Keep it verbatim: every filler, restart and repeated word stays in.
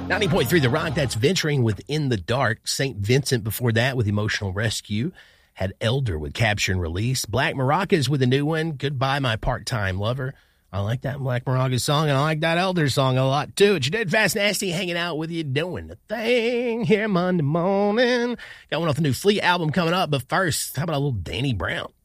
ninety point three The Rock, that's Venturing with In the Dark. Saint Vincent before that with Emotional Rescue. Had Elder with Capture and Release. Black Maracas with a new one, Goodbye My Part-Time Lover. I like that Black Maracas song, and I like that Elder song a lot, too. It's your Dead Fast Nasty hanging out with you, doing the thing here Monday morning. Got one off the new Flea album coming up, but first, how about a little Danny Brown?